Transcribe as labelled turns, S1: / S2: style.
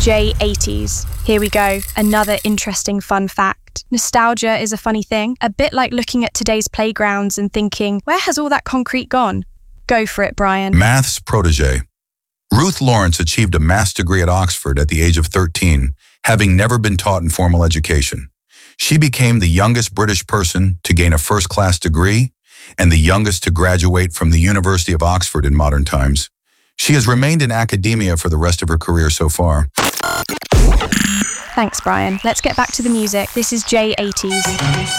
S1: J80s. Here we go, another interesting fun fact. Nostalgia is a funny thing, a bit like looking at today's playgrounds and thinking, where has all that concrete gone? Go for it, Brian.
S2: Maths protege. Ruth Lawrence achieved a maths degree at Oxford at the age of 13, having never been taught in formal education. She became the youngest British person to gain a first-class degree and the youngest to graduate from the University of Oxford in modern times. She has remained in academia for the rest of her career so far.
S1: Thanks, Brian. Let's get back to the music. This is J80s.